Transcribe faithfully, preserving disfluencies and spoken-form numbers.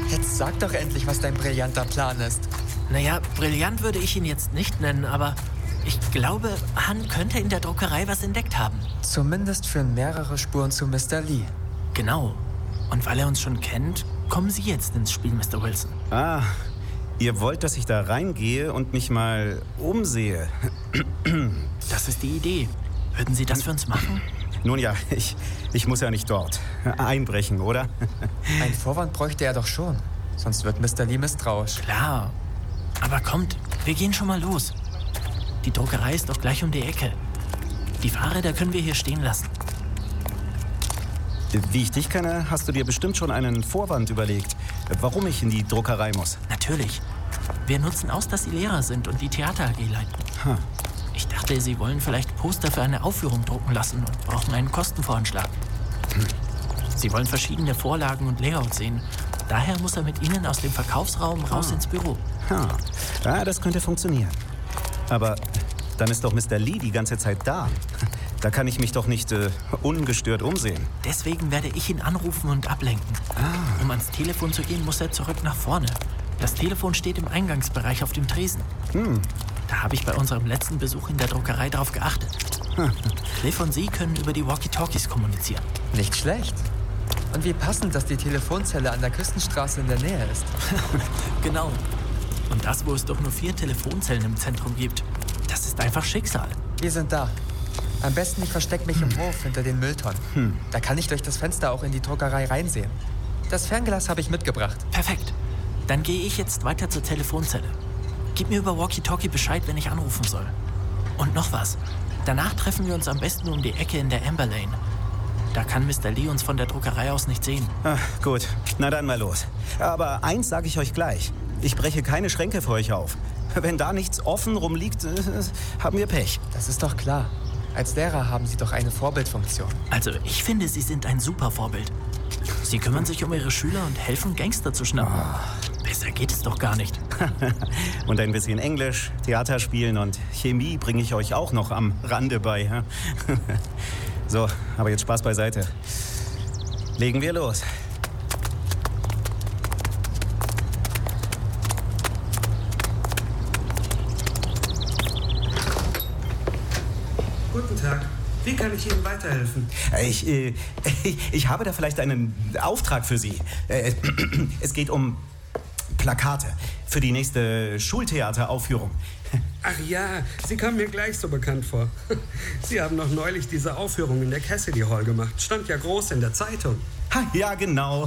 Jetzt sag doch endlich, was dein brillanter Plan ist. Naja, brillant würde ich ihn jetzt nicht nennen, aber ich glaube, Han könnte in der Druckerei was entdeckt haben. Zumindest führen mehrere Spuren zu Mister Lee. Genau. Und weil er uns schon kennt, kommen Sie jetzt ins Spiel, Mister Wilson. Ah, ihr wollt, dass ich da reingehe und mich mal umsehe. Das ist die Idee. Würden Sie das für uns machen? Nun ja, ich, ich muss ja nicht dort einbrechen, oder? Ein Vorwand bräuchte er doch schon. Sonst wird Mister Lee misstrauisch. Klar. Aber kommt, wir gehen schon mal los. Die Druckerei ist doch gleich um die Ecke. Die Fahrräder können wir hier stehen lassen. Wie ich dich kenne, hast du dir bestimmt schon einen Vorwand überlegt, warum ich in die Druckerei muss. Natürlich. Wir nutzen aus, dass Sie Lehrer sind und die Theater A G leiten. Hm. Ich dachte, Sie wollen vielleicht Poster für eine Aufführung drucken lassen und brauchen einen Kostenvoranschlag. Hm. Sie wollen verschiedene Vorlagen und Layout sehen. Daher muss er mit Ihnen aus dem Verkaufsraum raus ah. ins Büro. Hm. Ja, das könnte funktionieren. Aber dann ist doch Mister Lee die ganze Zeit da. Da kann ich mich doch nicht äh, ungestört umsehen. Deswegen werde ich ihn anrufen und ablenken. Ah. Um ans Telefon zu gehen, muss er zurück nach vorne. Das Telefon steht im Eingangsbereich auf dem Tresen. Hm. Da habe ich bei unserem letzten Besuch in der Druckerei drauf geachtet. Hm. Cliff und Sie können über die Walkie-Talkies kommunizieren. Nicht schlecht. Und wie passend, dass die Telefonzelle an der Küstenstraße in der Nähe ist. Genau. Und das, wo es doch nur vier Telefonzellen im Zentrum gibt. Das ist einfach Schicksal. Wir sind da. Am besten, ich verstecke mich im Hof hinter den Mülltonnen. Hm. Da kann ich durch das Fenster auch in die Druckerei reinsehen. Das Fernglas habe ich mitgebracht. Perfekt. Dann gehe ich jetzt weiter zur Telefonzelle. Gib mir über Walkie-Talkie Bescheid, wenn ich anrufen soll. Und noch was. Danach treffen wir uns am besten um die Ecke in der Amber Lane. Da kann Mister Lee uns von der Druckerei aus nicht sehen. Ach, gut, na dann mal los. Aber eins sage ich euch gleich. Ich breche keine Schränke für euch auf. Wenn da nichts offen rumliegt, äh, haben wir Pech. Das ist doch klar. Als Lehrer haben Sie doch eine Vorbildfunktion. Also ich finde, Sie sind ein super Vorbild. Sie kümmern sich um Ihre Schüler und helfen, Gangster zu schnappen. Oh. Besser geht es doch gar nicht. Und ein bisschen Englisch, Theater spielen und Chemie bringe ich euch auch noch am Rande bei. So, aber jetzt Spaß beiseite. Legen wir los. Guten Tag. Wie kann ich Ihnen weiterhelfen? Ich, äh, ich habe da vielleicht einen Auftrag für Sie. Äh, es geht um Plakate für die nächste Schultheateraufführung. Ach ja, Sie kamen mir gleich so bekannt vor. Sie haben noch neulich diese Aufführung in der Cassidy Hall gemacht. Stand ja groß in der Zeitung. Ha, ja, genau.